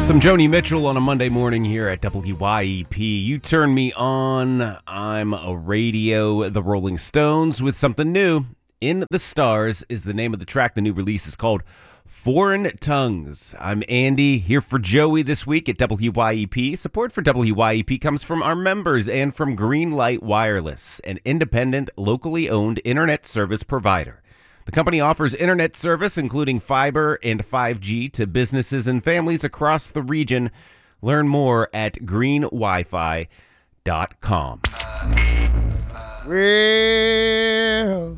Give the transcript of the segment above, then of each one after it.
Some Joni Mitchell on a Monday morning here at WYEP. You turn me on. I'm a radio, the Rolling Stones, with something new. In the Stars is the name of the track. The new release is called Foreign Tongues. I'm Andy, here for Joey this week at WYEP. Support for WYEP comes from our members and from Greenlight Wireless, an independent, locally owned internet service provider. The company offers internet service, including fiber and 5G, to businesses and families across the region. Learn more at greenwifi.com. Well,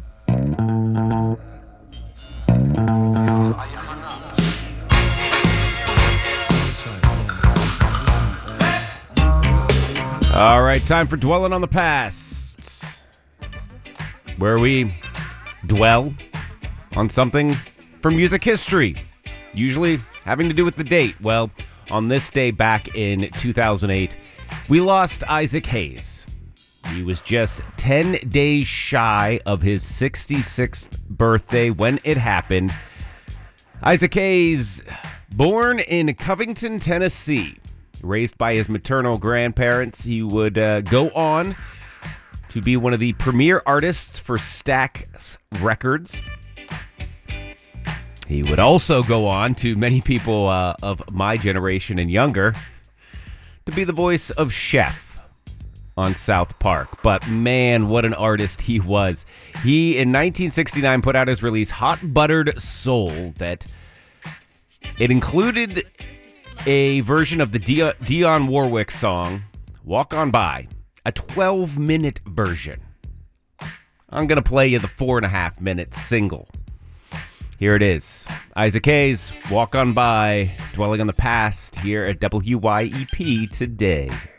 all right, time for Dwelling on the Past, where we dwell on something from music history, usually having to do with the date. Well, on this day back in 2008, we lost Isaac Hayes. He was just 10 days shy of his 66th birthday when it happened. Isaac Hayes, born in Covington, Tennessee, raised by his maternal grandparents, he would go on to be one of the premier artists for Stax Records. He would also go on, to many people of my generation and younger, to be the voice of Chef on South Park. But man, what an artist he was. He, in 1969, put out his release, Hot Buttered Soul, that it included a version of the Dionne Warwick song, Walk On By, a 12-minute version. I'm going to play you the 4.5-minute single. Here it is. Isaac Hayes, Walk On By, dwelling on the past here at WYEP today.